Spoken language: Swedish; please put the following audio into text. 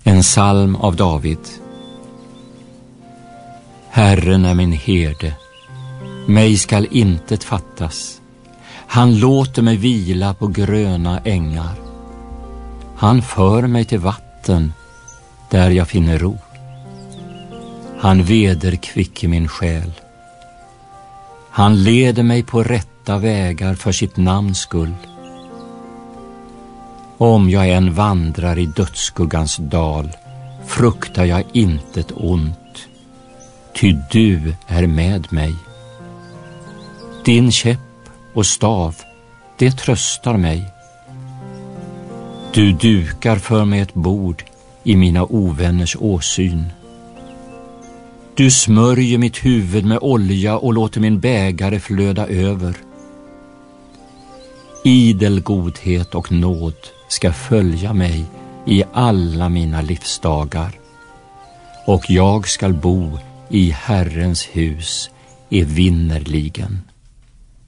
En psalm av David. Herren är min herde, mig skall intet fattas. Han låter mig vila på gröna ängar. Han för mig till vatten, där jag finner ro. Han vederkvicker min själ. Han leder mig på rätta vägar för sitt namns skull. Om jag än vandrar i dödsskuggans dal, fruktar jag intet ont, ty du är med mig. Din käpp och stav, det tröstar mig. Du dukar för mig ett bord i mina ovänners åsyn. Du smörjer mitt huvud med olja och låter min bägare flöda över. Idel godhet och nåd ska följa mig i alla mina livsdagar, och jag skall bo i Herrens hus evinnerligen.